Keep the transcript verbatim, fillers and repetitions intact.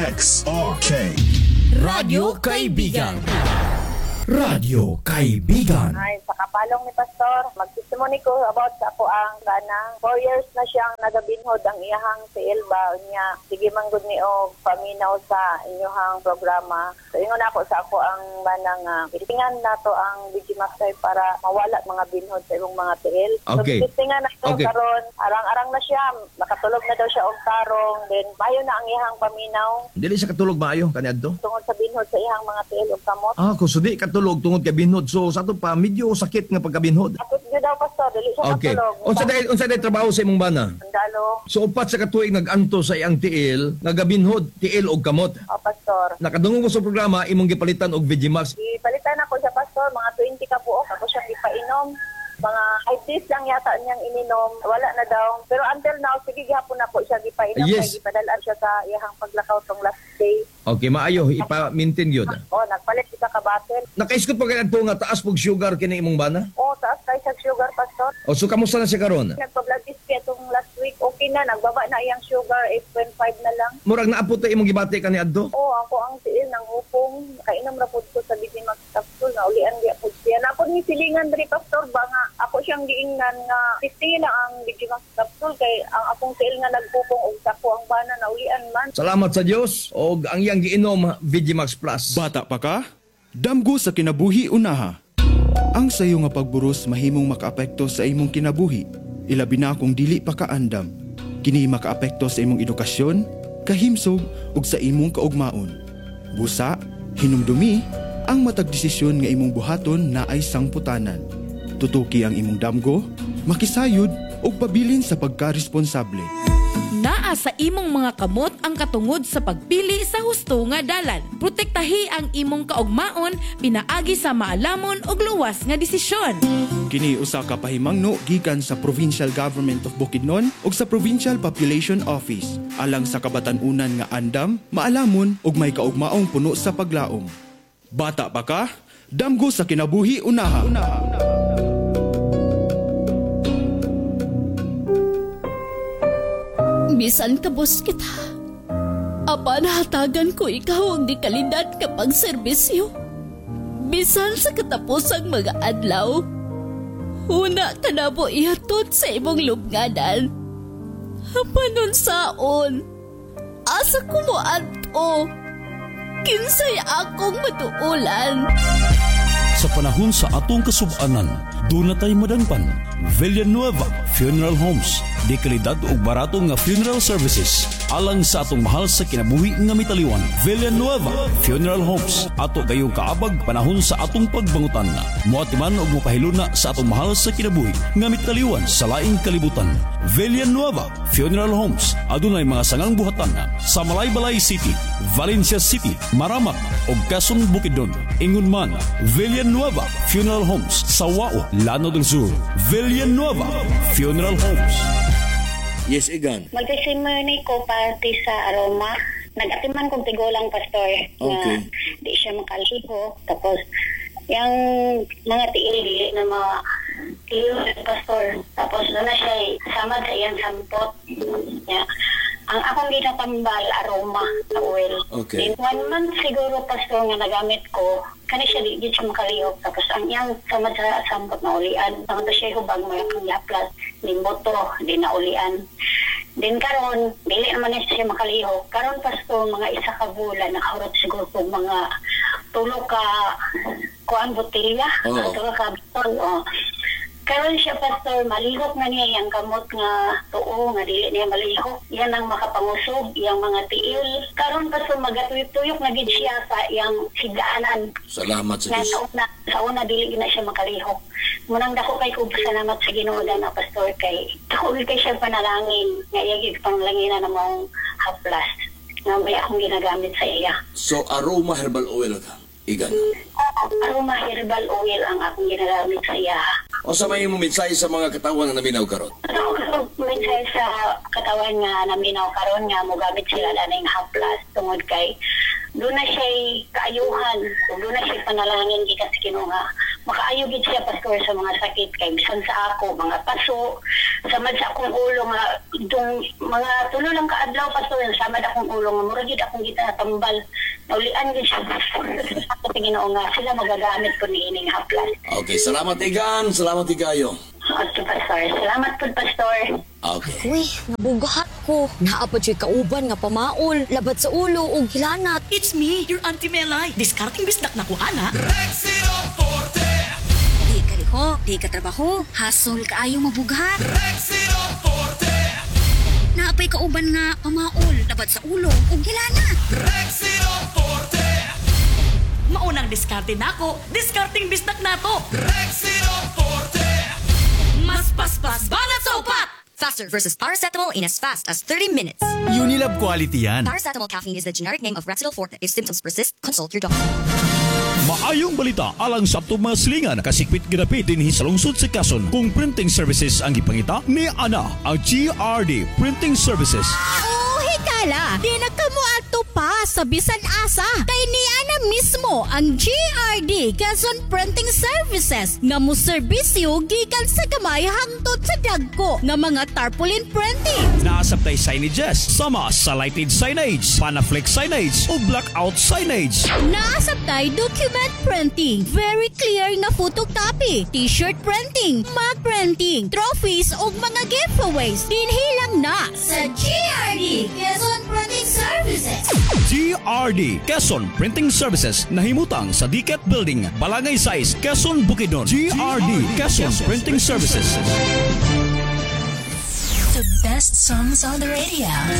X R K Radyo Kaibigan. Radyo Kaibigan. Ay, sa kapalong ni Pastor, mag-testimony ko about sa ako ang kanang four years na siyang nagabinhod ang iyahang si Elba niya. Sige manggod ni og paminaw sa inyong programa. So ingon ako sa ako ang manang uh, itingan nato ang Digimaxay para mawala mga binhod sa imong mga tiil. Okay. So itingan nato Okay. karon, arang-arang na siya, makatulog na daw siya og tarong, then mayo na ang iyahang paminaw Dili siya katulog maayo kaniadto. tungod sa binhod sa iyahang mga tiil ug kamot. Ah, kung sudi katulog tungod kay binhod. So sa ato pa medyo sakit nga pagkabinhod. Ako gyud daw Pastor, dili siya Okay. katulog. Unsa day unsa day trabaho sa imong bana? Sundalo. So upat sa katuig nag-anto sa iyang tiil, nagabinhod, tiil og kamot. O Pastor. Nakadungog mo sa programa imong gipalitan og Vegimax. Ipalitan ako sa Pastor, mga twenty ka buok. Ako siyang ipainom. Mga five days lang yata niyang ininom. Wala na daw. Pero until now, sige gihapon na po siya gipainom. Yes. Kaya gipadalaan siya sa iyahang paglakaw tong last day. Okay, maayo ipa-maintain gyud. O, nagpalit kita ka battle. Nakaiskot pa kaniadto nga taas pog sugar kini imong bana? O, taas tayo sa sugar, Pastor. O so kamusta na siya karon? Nagpa-blood test kaya itong last week. Okay na, nagbaba na iyang sugar. eight point five na lang. Murag naapot ta imong gibati kaniadto? O, ako ang tiil ng upong. Kainom na po ko sa Digimax capsule. Naulian diya po siya. Na ako ni silingan diri, Pastor, ba nga ako siyang giingnan nga fifty na ang Digimax capsule kay ang akong tiil nga nagpupong og sako ang bana naulian man. Salamat sa Dios og ang iyang giinom Vegimax Plus. Bata pa ka? Damgo sa kinabuhi unaha. Ang sayo nga pagburos mahimong makaapekto sa imong kinabuhi. Ilabi na kung dili pa ka andam. Kini makaapekto sa imong edukasyon, kahimsog ug sa imong kaugmaon. Busa, hinumdumi ang matag desisyon nga imong buhaton na ay sangputanan. Tutuki ang imong damgo, makisayod ug pabilin sa pagkaresponsable. Naa sa imong mga kamot ang katungod sa pagpili sa husto nga dalan. Protektahi ang imong kaugmaon pinaagi sa maalamon ug luwas nga desisyon. Kini usa ka pahimangno gikan sa Provincial Government of Bukidnon ug sa Provincial Population Office alang sa kabatan-unan nga andam, maalamon ug may kaugmaong puno sa paglaom. Bata pa ka? Damgo sa kinabuhi unaha. unaha. Bisan kabus kita. Apa nahatagan ko ikaw ang di kalidad kapag serbisyo. Bisan sa katapusang mga adlaw. Una ka na po ihatod sa imong lubnganan. Panon saon. Asa ko mo ato. Kinsay akong matuulan. Sa panahon sa atong kasubanan, doon na tayo madanpan. Villanueva Funeral Homes. Di kalidad ug barato nga funeral services alang sa atong mahal sa kinabuhi nga mitaliwan. Villanueva Funeral Homes. Ato gayong kaabag panahon sa atong pagbangutan. Moatiman ug mopahiluna sa atong mahal sa kinabuhi nga mitaliwan sa laing kalibutan. Villanueva Funeral Homes. Adunay mga sangang buhatan sa Malaybalay City, Valencia City, Maramak ug Quezon Bukidnon. Ingon man, Villanueva Funeral Homes sa Wao, Llano del Sur. Villanueva Funeral Homes. Yes, Igan. Magtesimony ko party sa Aroma. Nag-atiman kong tigulang pastor Okay. na di siya makaliho. Tapos, yung mga tiil na mga tiil pastor. Tapos, doon na siya sama sa iyang sampot. Yeah. Ang akong ginatambal, Aroma na oil. Okay. In one month siguro, pastor, nga nagamit ko, kani siya di, di siya makalihok. Tapos, ang iyang sama sa sampot na ulian. Tama to siya hubag, may akong yaplas. Di boto, di na ulian. Din karon, dili naman na siya makalihok. Karon, pastor, mga isa ka bulan, nakahurot siguro po mga tulo ka kuan botilya. Oo. Tulo ka bitol, oh. Karon siya, pastor, malihok na niya yung kamot nga tuo, nga dili niya malihok. Yan ang makapangusog, yung mga tiil. Karon, pastor, magatuyok-tuyok na gid siya sa yung higdaanan. Salamat sa Na Diyos. sa una, sa una dili na siya makalihok. Munang dako kay ko salamat sa Ginoo na pastor kay dako kay siya panalangin nga iya gid panalangina na mong haplas nga may akong ginagamit sa iya. So Aroma Herbal Oil ka. Igan. Aroma herbal oil ang akong ginagamit sa iya. O sa may mo mensahe sa mga katawan na naminaw karon. Ako minsan sa katawan nga naminaw karon nga mogamit sila daning haplas tungod kay doon na siya kaayuhan, doon na siya panalangin gikan sa Ginoo nga makaayo gid siya pastor sa mga sakit kay bisan sa ako mga paso samad sa akong ulo nga dung mga tulo lang ka adlaw pastor samad akong ulo nga mura gid akong gitatambal naulian gid siya ako sa Ginoo nga sila magagamit ko ni ining haplas. Okay, salamat igan, salamat igayo. Okay, pastor. Salamat po, pastor. Okay. Uy, nabugahat ko. Naapad siya kauban nga pamaol, labat sa ulo o gilanat. It's me, your Auntie Melay. Discarding bisdak na ko, ana. Di ka liho, di ka trabaho, hasol ka ayaw mabugat. Naapay kauban nga pamaol, labat sa ulo o gilanat. Maunang diskarte na ako, discarding bisdak na to. Mas paspas banat sa upat! Faster versus paracetamol in as fast as thirty minutes. Unilab quality yan. Paracetamol caffeine is the generic name of Rexidol Forte. If symptoms persist, consult your doctor. Maayong balita alang sa atong mga silingan kasikwit gidapit dinhi sa lungsod sa Quezon kung printing services ang ipangita ni ana ang G R D Printing Services. Oh, hikala, di na kamo ato pa sa bisan asa. Kay niya na mismo ang G R D Quezon Printing Services nga mo serbisyo gikan sa gamay hangtod sa dagko nga mga tarpaulin printing. Naasabtay signages sama sa lighted signage, panaflex signage o blackout signage. Naasabtay document printing, very clear nga photocopy, t-shirt printing, mug printing, trophies ug mga giveaways. Dinhilang na sa G R D Quezon Printing Services. G R D Quezon Printing Services nahimutang sa D C A T Building, Balangay Size, Quezon, Bukidnon. G R D Quezon Printing Services. The best songs on the radio.